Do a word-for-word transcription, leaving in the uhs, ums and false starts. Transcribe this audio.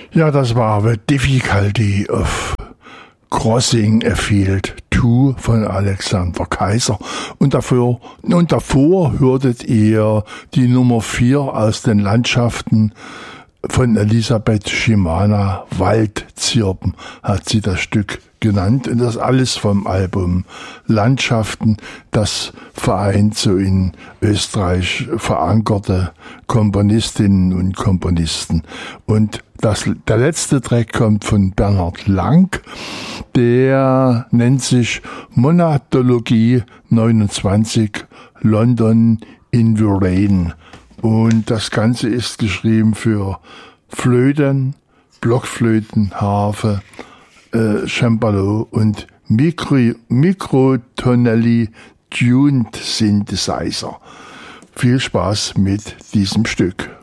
Ja, das war The Difficulty of Crossing a Field zwei von Alexander Kaiser. Und dafür, und davor hörtet ihr die Nummer vier aus den Landschaften von Elisabeth Schimana. Waldzirpen hat sie das Stück genannt. Und das alles vom Album Landschaften, das vereint so in Österreich verankerte Komponistinnen und Komponisten. Und das, der letzte Track kommt von Bernhard Lang. Der nennt sich Monadologie neunundzwanzig London in the Rain. Und das Ganze ist geschrieben für Flöten, Blockflöten, Harfe, äh, Cembalo und Mikro, Microtonally Tuned Synthesizer. Viel Spaß mit diesem Stück.